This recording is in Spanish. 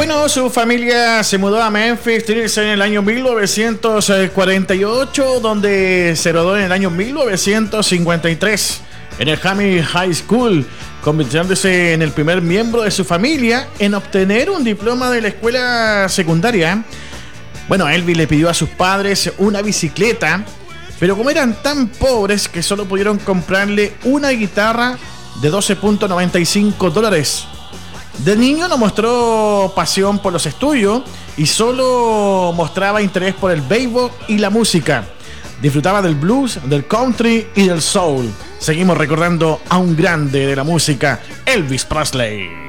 Bueno, su familia se mudó a Memphis, Tennessee en el año 1948, donde se graduó en el año 1953 en el Hammy High School, convirtiéndose en el primer miembro de su familia en obtener un diploma de la escuela secundaria. Bueno, Elvis le pidió a sus padres una bicicleta, pero como eran tan pobres que solo pudieron comprarle una guitarra de $12.95. De niño no mostró pasión por los estudios y solo mostraba interés por el béisbol y la música. Disfrutaba del blues, del country y del soul. Seguimos recordando a un grande de la música, Elvis Presley.